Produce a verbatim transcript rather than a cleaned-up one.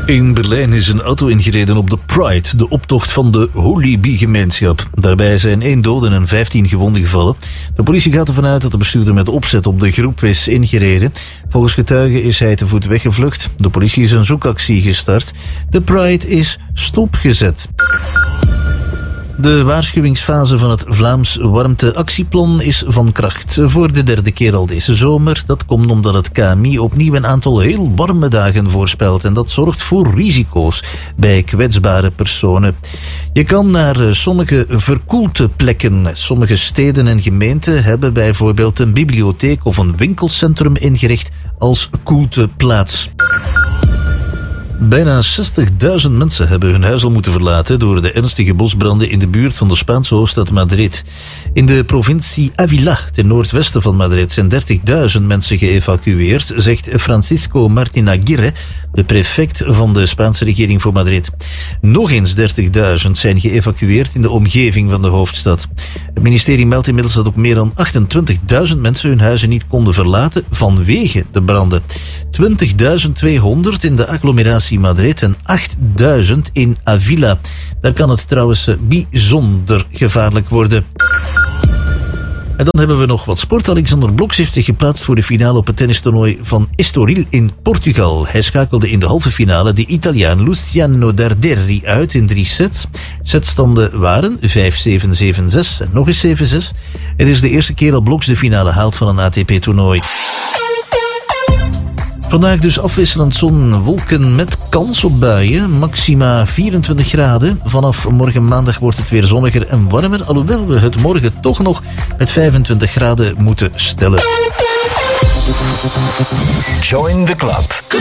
In Berlijn is een auto ingereden op de Pride, de optocht van de Holy Bee-gemeenschap. Daarbij zijn één dode en vijftien gewonden gevallen. De politie gaat ervan uit dat de bestuurder met opzet op de groep is ingereden. Volgens getuigen is hij te voet weggevlucht. De politie is een zoekactie gestart. De Pride is stopgezet. De waarschuwingsfase van het Vlaams warmteactieplan is van kracht. Voor de derde keer al deze zomer. Dat komt omdat het K M I opnieuw een aantal heel warme dagen voorspelt. En dat zorgt voor risico's bij kwetsbare personen. Je kan naar sommige verkoelte plekken. Sommige steden en gemeenten hebben bijvoorbeeld een bibliotheek of een winkelcentrum ingericht als koelteplaats. Bijna zestigduizend mensen hebben hun huis al moeten verlaten door de ernstige bosbranden in de buurt van de Spaanse hoofdstad Madrid. In de provincie Ávila, ten noordwesten van Madrid, zijn dertigduizend mensen geëvacueerd, zegt Francisco Martín Aguirre, de prefect van de Spaanse regering voor Madrid. Nog eens dertigduizend zijn geëvacueerd in de omgeving van de hoofdstad. Het ministerie meldt inmiddels dat ook meer dan achtentwintigduizend mensen hun huizen niet konden verlaten vanwege de branden. twintigduizend tweehonderd in de agglomeratie Madrid en achtduizend in Ávila. Daar kan het trouwens bijzonder gevaarlijk worden. En dan hebben we nog wat sport. Alexander Blok heeft zich geplaatst voor de finale op het tennistoernooi van Estoril in Portugal. Hij schakelde in de halve finale de Italiaan Luciano Darderi uit in drie sets. Setstanden waren vijf zeven, zeven zes en nog eens zeven zes. Het is de eerste keer dat Bloks de finale haalt van een A T P-toernooi. Vandaag dus afwisselend zon, wolken met kans op buien, maxima vierentwintig graden. Vanaf morgen maandag wordt het weer zonniger en warmer, alhoewel we het morgen toch nog met vijfentwintig graden moeten stellen. Join the club.